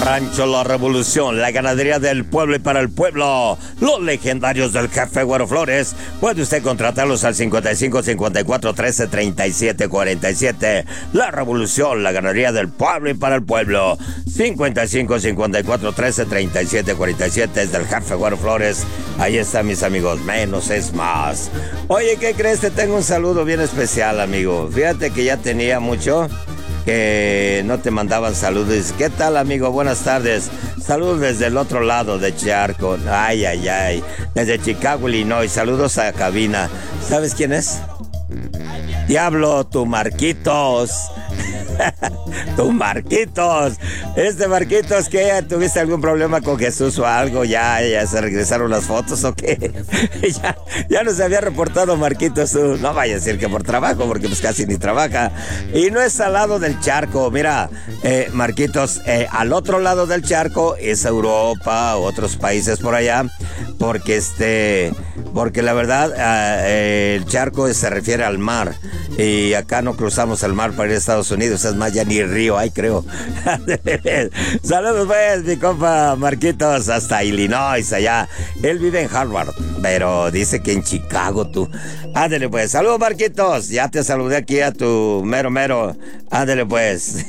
Rancho La Revolución, la ganadería del pueblo y para el pueblo. Los legendarios del Jefe Güero Flores. Puede usted contratarlos al 55 54 13 37 47. La Revolución, la ganadería del pueblo y para el pueblo. 55 54 13 37 47 es del Jefe Güero Flores. Ahí están mis amigos, menos es más. Oye, ¿qué crees? Te tengo un saludo bien especial, amigo. Fíjate que ya tenía mucho que no te mandaban saludos. ¿Qué tal, amigo? Buenas tardes. Saludos desde el otro lado de Charco. Ay, ay, ay. Desde Chicago, Illinois. Saludos a cabina. ¿Sabes quién es? Diablo, tu Marquitos. Tu Marquitos. Marquitos, ¿qué? ¿Tuviste algún problema con Jesús o algo? ¿Ya se regresaron las fotos o qué? ya nos había reportado Marquitos tú. No vaya a decir que por trabajo, porque pues casi ni trabaja. Y no es al lado del charco. Mira, Marquitos, al otro lado del charco es Europa, otros países por allá, porque la verdad el charco se refiere al mar. Y acá no cruzamos el mar para ir a Estados Unidos, es más, ya ni río hay, creo. Saludos pues, mi compa Marquitos, hasta Illinois, allá. Él vive en Harvard, pero dice que en Chicago tú. Ándale pues, saludos Marquitos, ya te saludé aquí a tu mero. Ándale pues.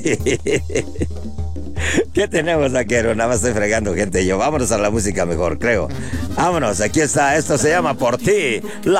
¿Qué tenemos, vaquero? Nada más estoy fregando gente yo. Vámonos a la música mejor, creo. Vámonos, aquí está, esto se llama Por Ti.